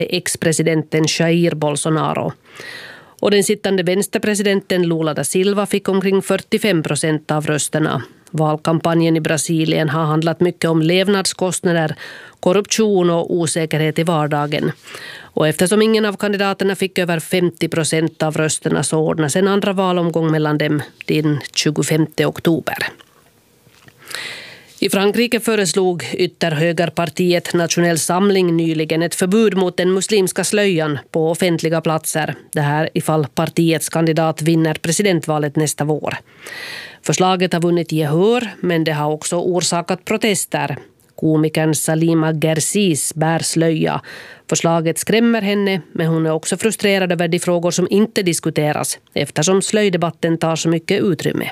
ex-presidenten Jair Bolsonaro. Och den sittande vänsterpresidenten Lula da Silva fick omkring 45% av rösterna. Valkampanjen i Brasilien har handlat mycket om levnadskostnader, korruption och osäkerhet i vardagen. Och eftersom ingen av kandidaterna fick över 50% av rösterna så ordnas en andra valomgång mellan dem den 25 oktober. I Frankrike föreslog ytterhögerpartiet Nationell Samling nyligen ett förbud mot den muslimska slöjan på offentliga platser. Det här ifall partiets kandidat vinner presidentvalet nästa vår. Förslaget har vunnit gehör, men det har också orsakat protester. Komikern Salima Gerziz bär slöja. Förslaget skrämmer henne, men hon är också frustrerad över de frågor som inte diskuteras eftersom slöjdebatten tar så mycket utrymme.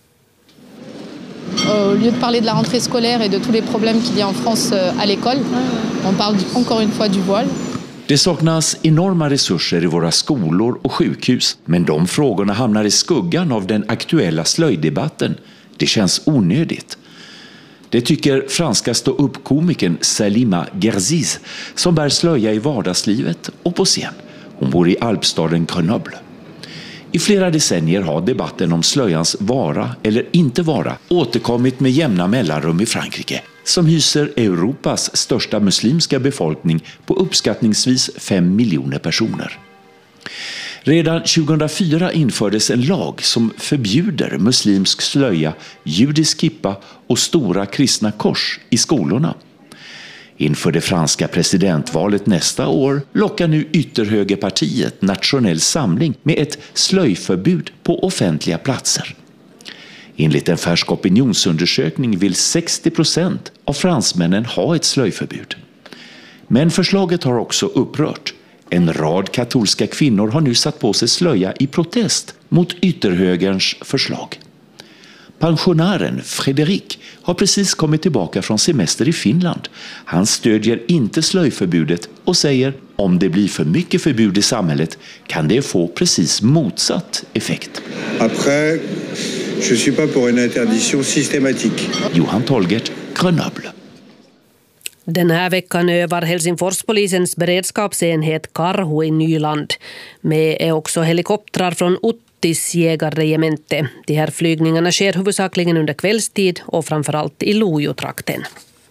Au lieu de parler de la rentrée scolaire et de tous les problèmes qu'il y a en France à l'école, on parle encore une fois du voile. Det saknas enorma resurser i våra skolor och sjukhus, men de frågorna hamnar i skuggan av den aktuella slöjdebatten. Det känns onödigt. Det tycker franska stå-upp-komikern Salima Gerziz, som bär slöja i vardagslivet och på scen. Hon bor i alpstaden Grenoble. I flera decennier har debatten om slöjans vara eller inte vara återkommit med jämna mellanrum i Frankrike, som hyser Europas största muslimska befolkning på uppskattningsvis 5 miljoner personer. Redan 2004 infördes en lag som förbjuder muslimsk slöja, judisk kippa och stora kristna kors i skolorna. Inför det franska presidentvalet nästa år lockar nu ytterhögerpartiet Nationell Samling med ett slöjförbud på offentliga platser. Enligt en färsk opinionsundersökning vill 60% av fransmännen ha ett slöjförbud. Men förslaget har också upprört. En rad katolska kvinnor har nu satt på sig slöja i protest mot ytterhögerns förslag. Pensionären Fredrik har precis kommit tillbaka från semester i Finland. Han stödjer inte slöjförbudet och säger om det blir för mycket förbud i samhället kan det få precis motsatt effekt. Après, je suis pas pour une interdiction systématique. Johan Tolgert, Grenoble. Den här veckan övar Helsingforspolisens beredskapsenhet Karhu i Nyland. Med är också helikoptrar från Uttis jägarregemente. De här flygningarna sker huvudsakligen under kvällstid och framförallt i Lojotrakten.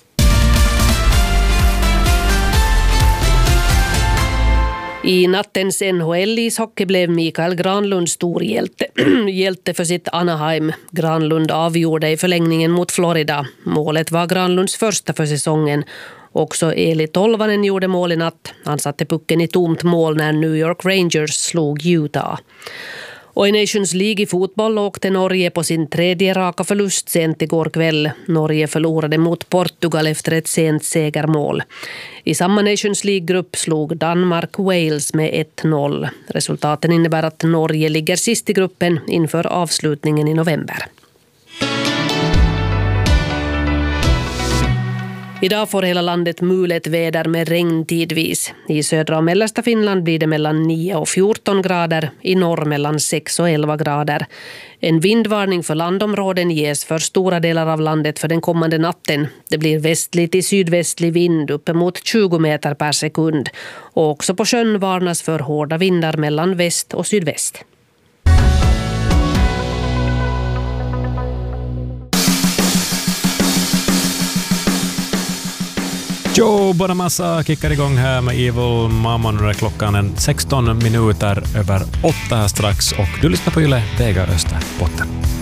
I nattens NHL-ishockey blev Mikael Granlund stor hjälte för sitt Anaheim. Granlund avgjorde i förlängningen mot Florida. Målet var Granlunds första för säsongen. Också Eli Tolvanen gjorde mål i natt. Han satte pucken i tomt mål när New York Rangers slog Utah. Och i Nations League i fotboll åkte Norge på sin tredje raka förlust sent igår kväll. Norge förlorade mot Portugal efter ett sent segermål. I samma Nations League-grupp slog Danmark Wales med 1-0. Resultaten innebär att Norge ligger sist i gruppen inför avslutningen i november. Idag får hela landet mulet väder med regn tidvis. I södra och mellersta Finland blir det mellan 9 och 14 grader, i norr mellan 6 och 11 grader. En vindvarning för landområden ges för stora delar av landet för den kommande natten. Det blir västlig till sydvästlig vind uppemot 20 meter per sekund. Och också på sjön varnas för hårda vindar mellan väst och sydväst. Joe Bonamassa kickar igång här med Evil Mama. Nu är klockan 16 minuter över 8 här strax och du lyssnar på Yle Vega Österbotten.